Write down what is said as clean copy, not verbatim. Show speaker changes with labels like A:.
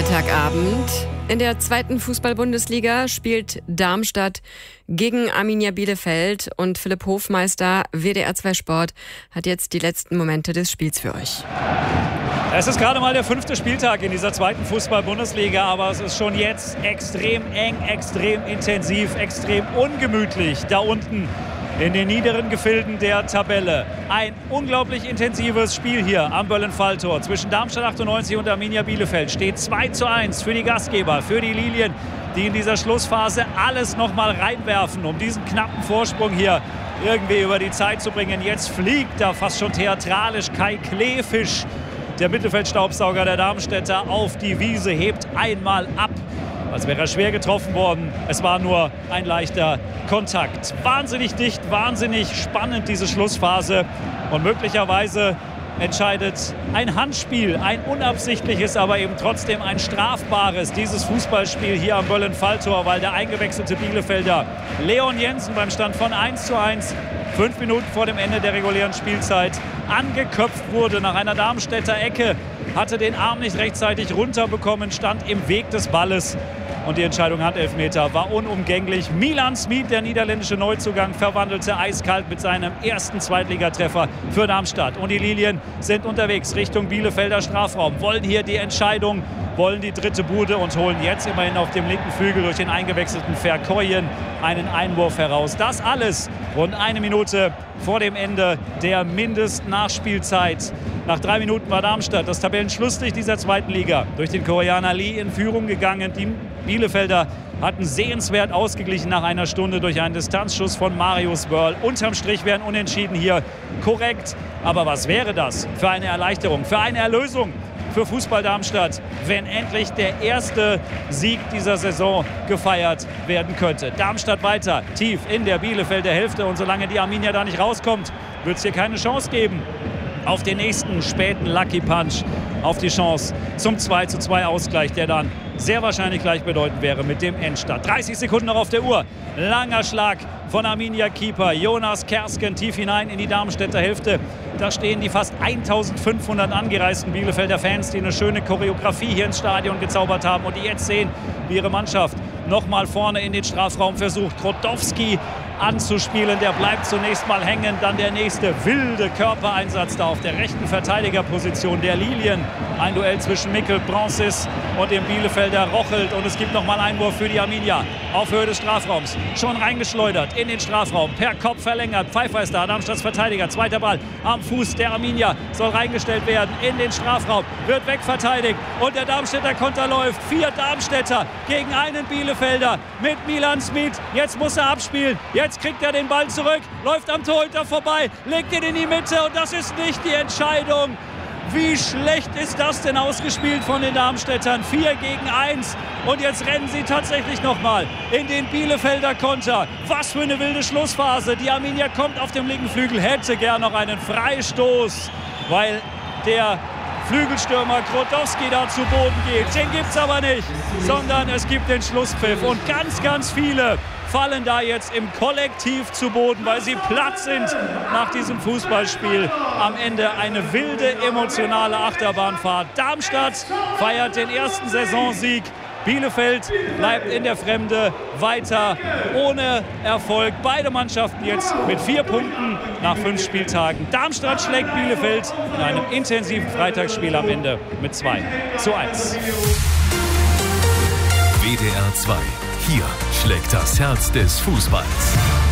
A: Freitagabend. In der 2. Fußball-Bundesliga spielt Darmstadt gegen Arminia Bielefeld und Philipp Hofmeister, WDR 2 Sport, hat jetzt die letzten Momente des Spiels für euch.
B: Es ist gerade mal der 5. Spieltag in dieser 2. Fußball-Bundesliga, aber es ist schon jetzt extrem eng, extrem intensiv, extrem ungemütlich da unten in den niederen Gefilden der Tabelle. Ein unglaublich intensives Spiel hier am Böllenfalltor zwischen Darmstadt 98 und Arminia Bielefeld. Steht 2:1 für die Gastgeber, für die Lilien, die in dieser Schlussphase alles noch mal reinwerfen, um diesen knappen Vorsprung hier irgendwie über die Zeit zu bringen. Jetzt fliegt da fast schon theatralisch Kai Kleefisch, der Mittelfeldstaubsauger der Darmstädter, auf die Wiese, hebt einmal ab, als wäre er schwer getroffen worden. Es war nur ein leichter Kontakt. Wahnsinnig dicht, wahnsinnig spannend diese Schlussphase. Und möglicherweise entscheidet ein Handspiel, ein unabsichtliches, aber eben trotzdem ein strafbares, dieses Fußballspiel hier am Böllenfalltor, weil der eingewechselte Bielefelder Leon Jensen beim Stand von 1:1, 5 Minuten vor dem Ende der regulären Spielzeit, angeköpft wurde nach einer Darmstädter Ecke, hatte den Arm nicht rechtzeitig runterbekommen, stand im Weg des Balles. Und die Entscheidung Handelfmeter war unumgänglich. Milan Smit, der niederländische Neuzugang, verwandelte eiskalt mit seinem ersten Zweitligatreffer für Darmstadt. Und die Lilien sind unterwegs Richtung Bielefelder Strafraum, wollen hier die Entscheidung, wollen die dritte Bude und holen jetzt immerhin auf dem linken Flügel durch den eingewechselten Verkoyen einen Einwurf heraus. Das alles rund 1 Minute vor dem Ende der Mindestnachspielzeit. Nach 3 Minuten war Darmstadt, das Tabellenschlusslicht dieser 2. Liga, durch den Koreaner Lee in Führung gegangen. Die Bielefelder hatten sehenswert ausgeglichen nach einer Stunde durch einen Distanzschuss von Marius Börl. Unterm Strich wären Unentschieden hier korrekt. Aber was wäre das für eine Erleichterung, für eine Erlösung für Fußball Darmstadt, wenn endlich der erste Sieg dieser Saison gefeiert werden könnte. Darmstadt weiter tief in der Bielefelder Hälfte, und solange die Arminia da nicht rauskommt, wird es hier keine Chance geben auf den nächsten späten Lucky Punch, auf die Chance zum 2:2 Ausgleich, der dann sehr wahrscheinlich gleichbedeutend wäre mit dem Endstand. 30 Sekunden noch auf der Uhr. Langer Schlag von Arminia-Keeper Jonas Kersken tief hinein in die Darmstädter Hälfte. Da stehen die fast 1500 angereisten Bielefelder Fans, die eine schöne Choreografie hier ins Stadion gezaubert haben und die jetzt sehen, wie ihre Mannschaft nochmal vorne in den Strafraum versucht. Krodowski anzuspielen, der bleibt zunächst mal hängen, dann der nächste wilde Körpereinsatz da auf der rechten Verteidigerposition der Lilien. Ein Duell zwischen Mikkel Bronsis und dem Bielefelder Rochelt, und es gibt nochmal Einwurf für die Arminia auf Höhe des Strafraums. Schon reingeschleudert in den Strafraum, per Kopf verlängert. Pfeiffer ist da, Darmstadts Verteidiger. Zweiter Ball am Fuß der Arminia, soll reingestellt werden in den Strafraum, wird wegverteidigt und der Darmstädter Konter läuft. 4 Darmstädter gegen einen Bielefelder mit Milan Smit. Jetzt muss er abspielen. Jetzt kriegt er den Ball zurück, läuft am Torhüter vorbei, legt ihn in die Mitte, und das ist nicht die Entscheidung. Wie schlecht ist das denn ausgespielt von den Darmstädtern? 4:1. Und jetzt rennen sie tatsächlich nochmal in den Bielefelder Konter. Was für eine wilde Schlussphase. Die Arminia kommt auf dem linken Flügel, hätte gern noch einen Freistoß, weil der Flügelstürmer Krodowski da zu Boden geht. Den gibt's aber nicht, sondern es gibt den Schlusspfiff. Und ganz, ganz viele fallen da jetzt im Kollektiv zu Boden, weil sie platt sind nach diesem Fußballspiel. Am Ende eine wilde, emotionale Achterbahnfahrt. Darmstadt feiert den ersten Saisonsieg. Bielefeld bleibt in der Fremde weiter ohne Erfolg. Beide Mannschaften jetzt mit 4 Punkten nach 5 Spieltagen. Darmstadt schlägt Bielefeld in einem intensiven Freitagsspiel am Ende mit 2:1.
C: WDR 2. Hier schlägt das Herz des Fußballs.